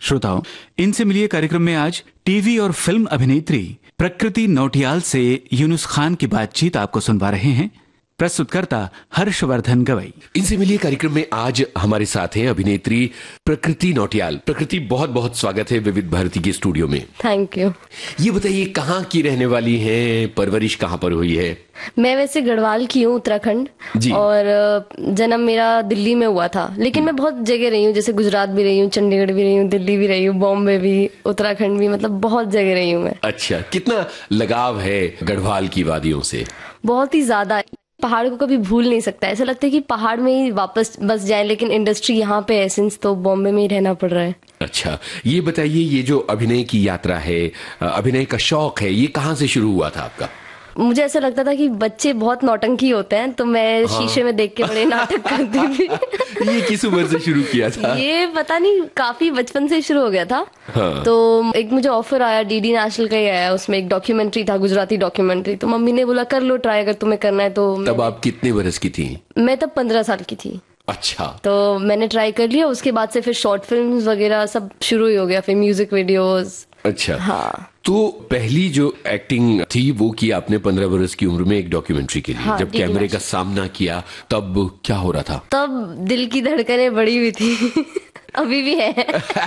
श्रोताओं, इनसे मिलिए कार्यक्रम में आज टीवी और फिल्म अभिनेत्री प्रकृति नौटियाल से यूनुस खान की बातचीत आपको सुनवा रहे हैं प्रस्तुतकर्ता हर्षवर्धन गवई। इनसे मिलिए कार्यक्रम में आज हमारे साथ हैं अभिनेत्री प्रकृति नौटियाल। प्रकृति, बहुत बहुत स्वागत है विविध भारती के स्टूडियो में। Thank you. ये बताइए, कहाँ की रहने वाली हैं, परवरिश कहाँ पर हुई है? मैं वैसे गढ़वाल की हूँ, उत्तराखंड, और जन्म मेरा दिल्ली में हुआ था, लेकिन मैं बहुत जगह रही हूँ, जैसे गुजरात भी रही हूँ, चंडीगढ़ भी रही हूँ, दिल्ली भी रही हूँ, बॉम्बे भी, उत्तराखंड भी, मतलब बहुत जगह रही हूँ मैं। अच्छा, कितना लगाव है गढ़वाल की वादियों से? बहुत ही ज्यादा। पहाड़ को कभी भूल नहीं सकता, ऐसा लगता है कि पहाड़ में ही वापस बस जाए, लेकिन इंडस्ट्री यहाँ पे है सिंस, तो बॉम्बे में ही रहना पड़ रहा है। अच्छा, ये बताइए, ये जो अभिनय की यात्रा है, अभिनय का शौक है, ये कहाँ से शुरू हुआ था आपका? मुझे ऐसा लगता था कि बच्चे बहुत नौटंकी होते हैं, तो मैं शीशे में देख के बड़े नाटक करती थी। ये किस उम्र से शुरू किया था? ये पता नहीं, काफी बचपन से शुरू हो गया था। हाँ। तो एक मुझे ऑफर आया, डीडी नेशनल का ही आया, उसमें एक डॉक्यूमेंट्री था, गुजराती डॉक्यूमेंट्री, तो मम्मी ने बोला कर लो ट्राई, अगर तुम्हें करना है तो। तब आप कितने बरस की थी? मैं तब 15 साल की थी। अच्छा। तो मैंने ट्राई कर लिया, उसके बाद से फिर शॉर्ट फिल्म्स वगैरह सब शुरू ही हो गया, फिर म्यूजिक वीडियोस। अच्छा। हाँ। तो पहली जो एक्टिंग थी वो की आपने 15 वर्ष की उम्र में एक डॉक्यूमेंट्री के लिए। हाँ, जब कैमरे का सामना किया तब क्या हो रहा था? तब दिल की धड़कनें बढ़ी हुई थी। अभी भी है।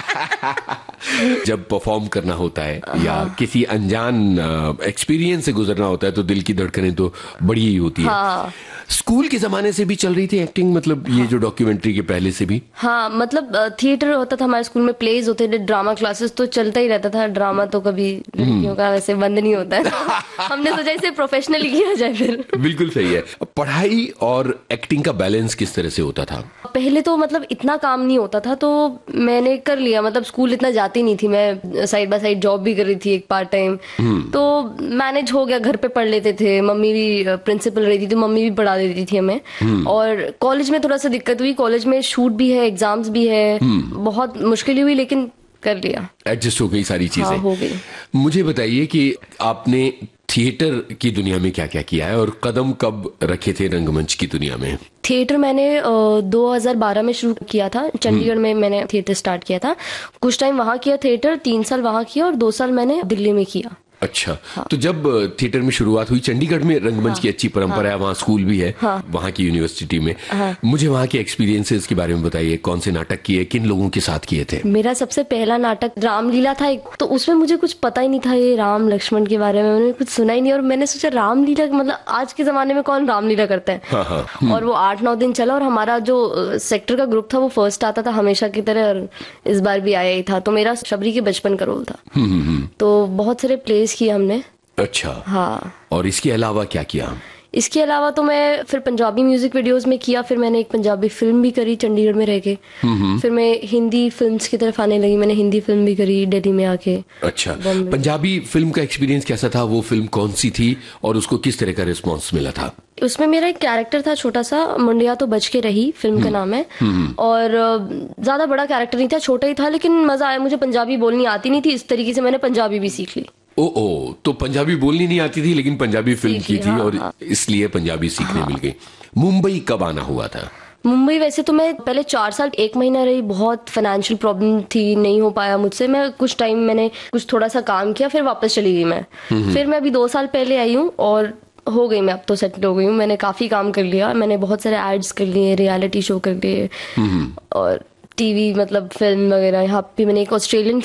जब परफॉर्म करना होता है या किसी अनजान एक्सपीरियंस से गुजरना होता है तो दिल की धड़कनें तो बड़ी ही होती है। हाँ। स्कूल के जमाने से भी चल रही थी एक्टिंग, मतलब ये जो डॉक्यूमेंट्री के पहले से भी? हाँ, मतलब थिएटर होता था हमारे स्कूल में, प्लेज होते थे, ड्रामा क्लासेस तो चलता ही रहता था। ड्रामा तो कभी लड़कियों का वैसे बंद नहीं होता है। हमने सोचा इसे प्रोफेशनली किया जाए फिर। बिल्कुल सही है। पढ़ाई और एक्टिंग का बैलेंस किस तरह से होता था? पहले तो मतलब इतना काम नहीं होता था, तो मैंने कर लिया, मतलब स्कूल इतना जाती नहीं थी मैं, साइड बाय साइड जॉब भी कर रही थी एक पार्ट टाइम, तो मैनेज हो गया। घर पे पढ़ लेते थे, मम्मी भी प्रिंसिपल रही थी तो मम्मी भी पढ़ा देती थी हमें। और कॉलेज में थोड़ा सा दिक्कत हुई, कॉलेज में शूट भी है, एग्जाम्स भी है, बहुत मुश्किल हुई, लेकिन कर लिया, एडजस्ट हो गई सारी चीजें। हाँ, हो गई। मुझे बताइए कि आपने थिएटर की दुनिया में क्या क्या किया है और कदम कब रखे थे रंगमंच की दुनिया में? थिएटर मैंने 2012 में शुरू किया था, चंडीगढ़ में मैंने थिएटर स्टार्ट किया था। कुछ टाइम वहां किया थिएटर, 3 साल वहां किया और 2 साल मैंने दिल्ली में किया। अच्छा। हाँ। तो जब थिएटर में शुरुआत हुई, चंडीगढ़ में रंगमंच की अच्छी परंपरा है, वहाँ स्कूल भी है, वहाँ की यूनिवर्सिटी में। मुझे वहाँ के एक्सपीरियंसेस के बारे में बताइए, कौन से नाटक किए, किन लोगों के साथ किए थे? मेरा सबसे पहला नाटक रामलीला था एक, तो उसमें मुझे कुछ पता ही नहीं था ये राम लक्ष्मण के बारे में, मैंने कुछ सुना ही नहीं, और मैंने सोचा रामलीला, मतलब आज के जमाने में कौन रामलीला करता है। और वो 8-9 दिन चला, और हमारा जो सेक्टर का ग्रुप था वो फर्स्ट आता था हमेशा की तरह, और इस बार भी आया ही था। तो मेरा शबरी के बचपन का रोल था, तो बहुत सारे प्लेस किए हमने। अच्छा। हाँ। और इसके अलावा क्या किया? इसके अलावा तो मैं फिर पंजाबी म्यूजिक वीडियोस में किया, फिर मैंने एक पंजाबी फिल्म भी करी चंडीगढ़ में रह के, फिर मैं हिंदी फिल्म्स की तरफ आने लगी, मैंने हिंदी फिल्म भी करी दिल्ली में आके। अच्छा। पंजाबी फिल्म का एक्सपीरियंस कैसा था? वो फिल्म कौन सी थी और उसको किस तरह का रिस्पॉन्स मिला था? उसमें मेरा एक कैरेक्टर था छोटा सा, मुंडिया तो बच के रही फिल्म का नाम है, और ज्यादा बड़ा कैरेक्टर नहीं था, छोटा ही था, लेकिन मजा आया। मुझे पंजाबी बोलनी आती नहीं थी, इस तरीके से मैंने पंजाबी भी सीख ली। ओ, तो पंजाबी बोलनी नहीं आती थी लेकिन पंजाबी फिल्म की थी, और इसलिए पंजाबी सीखने मिल गई। मुंबई कब आना हुआ था? मुंबई वैसे तो मैं पहले 4 साल 1 महीना रही, बहुत फाइनेंशियल प्रॉब्लम थी, नहीं हो पाया मुझसे। मैं कुछ टाइम मैंने कुछ थोड़ा सा काम किया, फिर वापस चली गई मैं। फिर मैं अभी 2 साल पहले आई हूँ और हो गई, मैं अब तो सेटल हो गई हूँ। मैंने काफी काम कर लिया, मैंने बहुत सारे एड्स कर लिए, रियलिटी शो कर लिए, और टीवी मतलब फिल्म वगैरह। यहाँ पे मैंने एक ऑस्ट्रेलियन